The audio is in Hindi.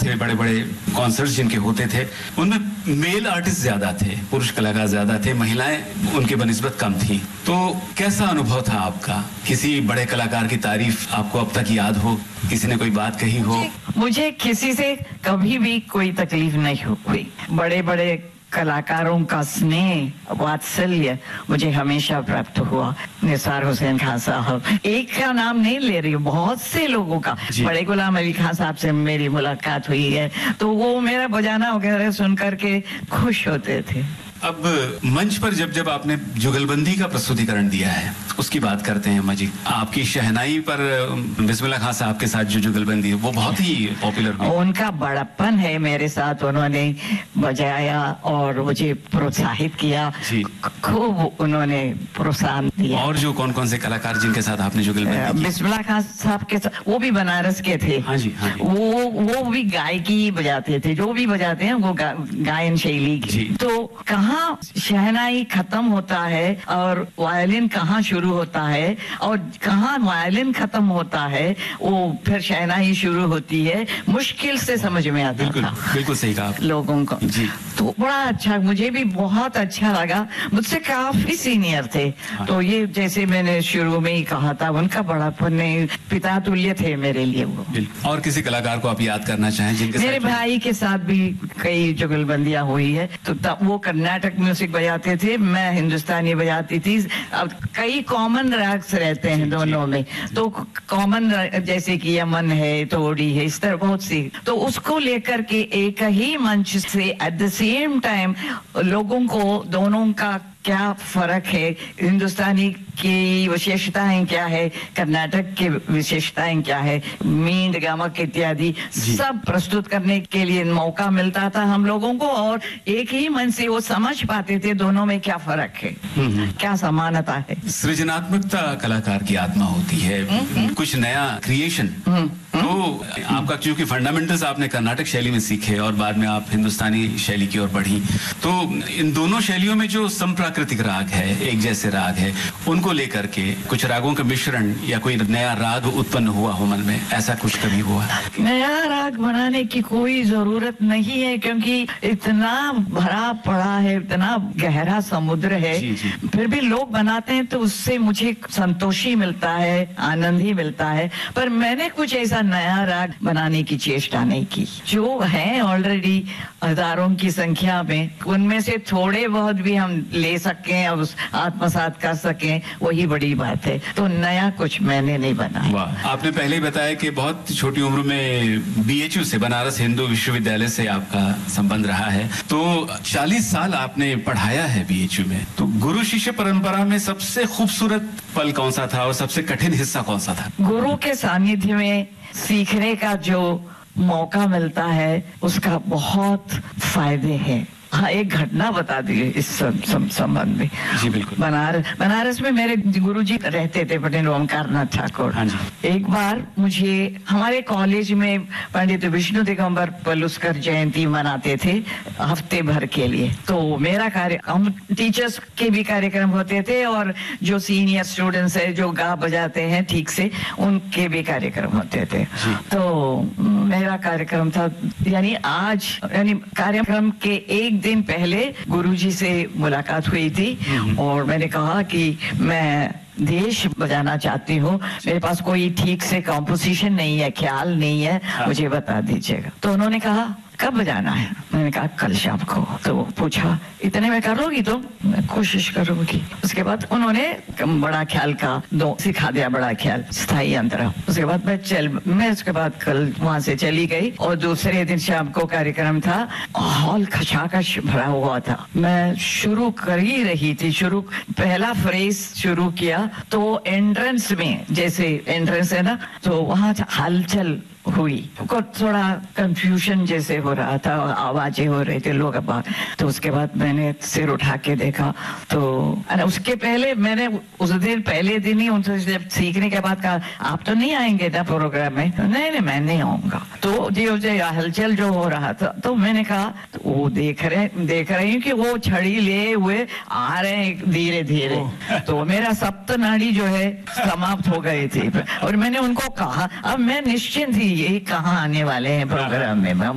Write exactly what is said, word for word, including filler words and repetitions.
थे, बड़े-बड़े कॉन्सर्ट्स जिनके होते थे, उनमें मेल आर्टिस्ट ज्यादा थे, पुरुष कलाकार ज्यादा थे, महिलाएं उनके बनिस्बत कम थी। तो कैसा अनुभव था आपका? किसी बड़े कलाकार की तारीफ आपको अब तक याद हो? किसी ने कोई बात कही हो? मुझे, मुझे किसी से कभी भी कोई तकलीफ नहीं हुई। बड़े बड़े कलाकारों का स्नेह, वात्सल्य मुझे हमेशा प्राप्त हुआ। निसार हुसैन खान साहब, एक का नाम नहीं ले रही हूँ, बहुत से लोगों का। बड़े गुलाम अली खान साहब से मेरी मुलाकात हुई है, तो वो मेरा बजाना वगैरह सुन करके खुश होते थे। अब मंच पर जब जब आपने जुगलबंदी का प्रस्तुतिकरण दिया है, उसकी बात करते हैं अम्मा जी। आपकी शहनाई पर बिस्मिल्लाह खान साहब के साथ जो जुगलबंदी है, वो बहुत ही पॉपुलर हुई। उनका बड़प्पन है मेरे साथ, उन्होंने बजाया और मुझे प्रोत्साहित किया, खूब उन्होंने प्रोत्साहन दिया। और जो कौन कौन से कलाकार जिनके साथ आपने जुगलबंदी की? बिस्मिल्लाह खान साहब के साथ, वो भी बनारस के थे। हाँ जी, हाँ जी। वो वो भी गायकी बजाते थे, जो भी बजाते हैं वो गा, गायन शैली की। तो कहाँ शहनाई खत्म होता है और वायलिन कहाँ शुरू होता है, और कहाँ वायलिन खत्म होता है वो फिर शहनाई शुरू होती है, मुश्किल से समझ में आता बिल्कुल, था। बिल्कुल सही कहा लोगों को जी। तो बड़ा अच्छा, मुझे भी बहुत अच्छा लगा। मुझसे काफी सीनियर थे। हाँ। तो ये जैसे मैंने शुरू में ही कहा था, उनका बड़ापन नहीं, पिता तुल्य थे मेरे लिए वो। और किसी कलाकार को आप याद करना चाहें जिनके मेरे भाई के साथ भी कई जुगलबंदियां हुई है। तो तब वो कर्नाटक म्यूजिक बजाते थे, मैं हिंदुस्तानी बजाती थी। अब कई कॉमन राग्स रहते हैं दोनों में, तो कॉमन जैसे कि यमन है, तोड़ी है, इस तरह बहुत सी, तो उसको लेकर के एक ही मंच से एट द सेम टाइम लोगों को दोनों का क्या फर्क है, हिंदुस्तानी की विशेषताएं क्या है, कर्नाटक की विशेषताएं क्या है, मींड गमक इत्यादि सब प्रस्तुत करने के लिए मौका मिलता था हम लोगों को, और एक ही मन से वो समझ पाते थे दोनों में क्या फर्क है, क्या समानता है। सृजनात्मकता कलाकार की आत्मा होती है, कुछ नया क्रिएशन। तो आपका क्योंकि फंडामेंटल्स आपने कर्नाटक शैली में सीखे और बाद में आप हिंदुस्तानी शैली की ओर बढ़ी, तो इन दोनों शैलियों में जो संप्राकृतिक राग है, एक जैसे राग है, उनको लेकर के कुछ रागों का मिश्रण या कोई नया राग उत्पन्न हुआ हो मन में, ऐसा कुछ कभी हुआ? नया राग बनाने की कोई जरूरत नहीं है, क्योंकि इतना भरा पड़ा है, इतना गहरा समुद्र है। जी, जी। फिर भी लोग बनाते हैं तो उससे मुझे संतोष ही मिलता है, आनंद ही मिलता है। पर मैंने कुछ ऐसा नया राग बनाने की चेष्टा नहीं की। जो है ऑलरेडी हजारों की संख्या में, उनमें से थोड़े बहुत भी हम ले सकें और आत्मसात कर सकें, वही बड़ी बात है। तो नया कुछ मैंने नहीं बनाया। वाह, आपने पहले ही बताया कि बहुत छोटी उम्र में बीएचयू से, बनारस हिंदू विश्वविद्यालय से आपका संबंध रहा है। तो चालीस साल आपने पढ़ाया है बीएचयू में। तो गुरु शिष्य परंपरा में सबसे खूबसूरत पल कौन सा था और सबसे कठिन हिस्सा कौन सा था? गुरु के सानिध्य में सीखने का जो मौका मिलता है उसका बहुत फायदे हैं। हाँ, एक घटना बता दिए इस संबंध में। जी बिल्कुल। बनारस बनारस में मेरे गुरुजी रहते थे, पंडित ओमकारनाथ ठाकुर। हाँ जी। एक बार मुझे हमारे कॉलेज में पंडित विष्णु दिगंबर पलुस्कर जयंती मनाते थे हफ्ते भर के लिए। तो मेरा कार्य, हम टीचर्स के भी कार्यक्रम होते थे और जो सीनियर स्टूडेंट्स है जो गा बजाते हैं ठीक से, उनके भी कार्यक्रम होते थे। तो मेरा कार्यक्रम था, यानी आज यानी कार्यक्रम के एक दिन पहले गुरुजी से मुलाकात हुई थी और मैंने कहा कि मैं देश बजाना चाहती हूँ, मेरे पास कोई ठीक से कॉम्पोजिशन नहीं है, ख्याल नहीं है, मुझे बता दीजिएगा। तो उन्होंने कहा कब बजाना है? मैंने कहा कल शाम को। तो वो पूछा इतने में करोगी? तो मैं कोशिश करूंगी। उसके बाद उन्होंने बड़ा ख्याल का दो सिखा दिया, बड़ा ख्याल, स्थाई अंतरा। उसके बाद मैं चल मैं उसके बाद कल वहां से चली गई और दूसरे दिन शाम को कार्यक्रम था। हॉल खचाखच भरा हुआ था। मैं शुरू कर ही रही थी, शुरू पहला फ्रेज शुरू किया तो एंट्रेंस में, जैसे एंट्रेंस है ना, तो वहां हलचल हुई, को थोड़ा कंफ्यूजन जैसे हो रहा था, आवाजें हो रही थी, लोग अब। तो उसके बाद मैंने सिर उठा के देखा तो उसके पहले मैंने उस दिन पहले दिन ही उनसे जब सीखने के बाद कहा आप तो नहीं आएंगे ना प्रोग्राम में? तो नहीं नहीं मैं नहीं आऊंगा। तो जो जो हलचल जो हो रहा था, तो मैंने कहा तो वो देख रहे देख रही हूँ कि वो छड़ी ले हुए आ रहे हैं धीरे धीरे। तो मेरा सप्त नाड़ी जो है समाप्त हो गई थी और मैंने उनको कहा अब मैं निश्चिंत ही यही कहाँ आने वाले हैं प्रोग्राम में।